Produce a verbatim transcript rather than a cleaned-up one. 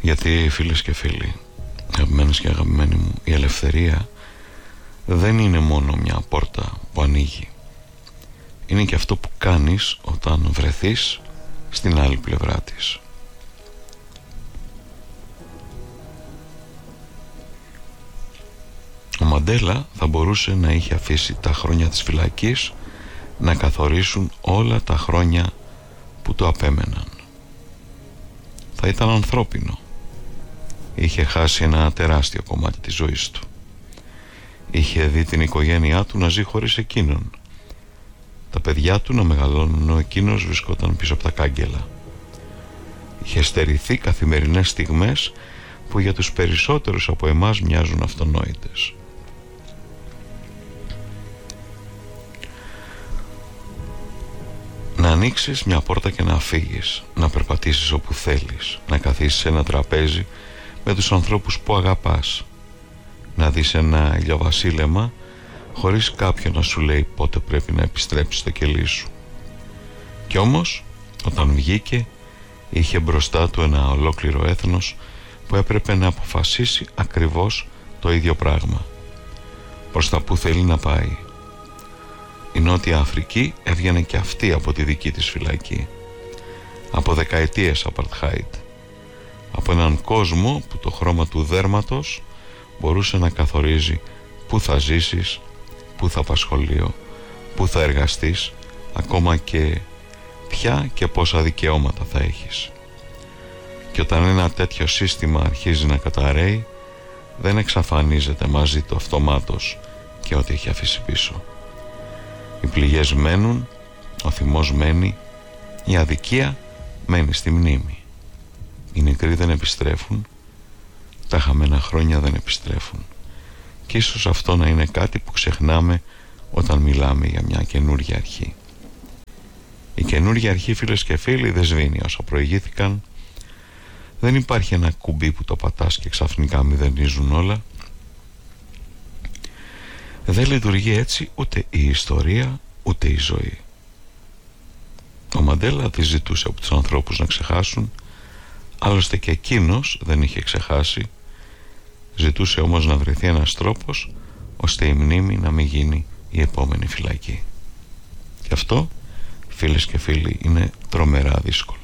Γιατί, φίλες και φίλοι, αγαπημένες και αγαπημένοι μου, η ελευθερία δεν είναι μόνο μια πόρτα που ανοίγει. Είναι και αυτό που κάνεις όταν βρεθείς στην άλλη πλευρά της. Ο Μαντέλα θα μπορούσε να είχε αφήσει τα χρόνια της φυλακής να καθορίσουν όλα τα χρόνια που του απέμεναν. Θα ήταν ανθρώπινο. Είχε χάσει ένα τεράστιο κομμάτι της ζωής του. Είχε δει την οικογένειά του να ζει χωρίς εκείνον, τα παιδιά του να μεγαλώνουν ενώ εκείνος βρισκόταν πίσω από τα κάγκελα. Είχε στερηθεί καθημερινές στιγμές που για τους περισσότερους από εμάς μοιάζουν αυτονόητες. Να ανοίξεις μια πόρτα και να φύγεις, να περπατήσεις όπου θέλεις, να καθίσεις σε ένα τραπέζι με τους ανθρώπους που αγαπάς, να δεις ένα ηλιοβασίλεμα χωρίς κάποιον να σου λέει πότε πρέπει να επιστρέψεις στο κελί σου. Κι όμως, όταν βγήκε, είχε μπροστά του ένα ολόκληρο έθνος που έπρεπε να αποφασίσει ακριβώς το ίδιο πράγμα, προς τα που θέλει να πάει. Η Νότια Αφρική έβγαινε και αυτή από τη δική της φυλακή, από δεκαετίες apartheid, από έναν κόσμο που το χρώμα του δέρματος μπορούσε να καθορίζει πού θα ζήσεις, πού θα πας σχολείο, πού θα εργαστείς, ακόμα και ποια και πόσα δικαιώματα θα έχεις. Και όταν ένα τέτοιο σύστημα αρχίζει να καταρρέει, δεν εξαφανίζεται μαζί του αυτομάτως και ό,τι έχει αφήσει πίσω. Οι πληγές μένουν, ο θυμός μένει, η αδικία μένει στη μνήμη. Οι νεκροί δεν επιστρέφουν, τα χαμένα χρόνια δεν επιστρέφουν. Και ίσως αυτό να είναι κάτι που ξεχνάμε όταν μιλάμε για μια καινούργια αρχή. Η καινούργια αρχή, φίλες και φίλοι, δεν σβήνει όσα προηγήθηκαν. Δεν υπάρχει ένα κουμπί που το πατάς και ξαφνικά μηδενίζουν όλα. Δεν λειτουργεί έτσι ούτε η ιστορία ούτε η ζωή. Ο Μαντέλα δεν ζητούσε από τους ανθρώπους να ξεχάσουν, άλλωστε και εκείνος δεν είχε ξεχάσει. Ζητούσε όμως να βρεθεί ένας τρόπος ώστε η μνήμη να μην γίνει η επόμενη φυλακή. Και αυτό, φίλες και φίλοι, είναι τρομερά δύσκολο.